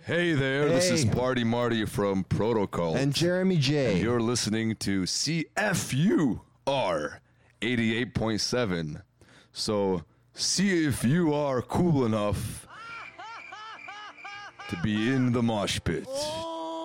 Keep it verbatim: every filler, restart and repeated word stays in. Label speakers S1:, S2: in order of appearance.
S1: Hey there, this is
S2: Hey.
S1: Party Marty from Protocol.
S2: And Jeremy J.
S1: You're listening to C F U R eighty-eight point seven. So see if you are cool enough to be in the mosh pit.